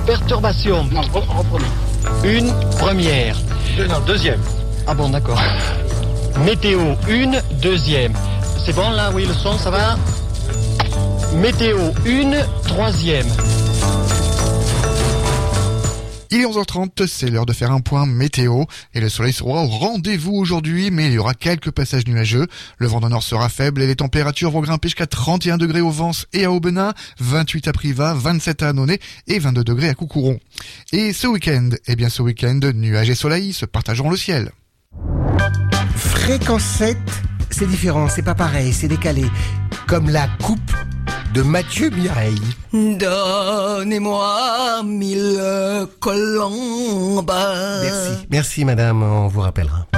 perturbation. Non, reprenons. Une première. Non, deuxième. Ah bon, d'accord. Météo, une deuxième. C'est bon là, oui, le son, ça va? Météo, une troisième. Il est 11h30, c'est l'heure de faire un point météo et le soleil sera au rendez-vous aujourd'hui, mais il y aura quelques passages nuageux. Le vent du nord sera faible et les températures vont grimper jusqu'à 31 degrés au Vence et à Aubenas, 28 à Privas, 27 à Annonay et 22 degrés à Coucouron. Et ce week-end, nuages et soleil se partageront le ciel. Fréquence 7, c'est différent, c'est pas pareil, c'est décalé. Comme la coupe de Mathieu Mireille. Donnez-moi 1000 colombes. Merci madame, on vous rappellera.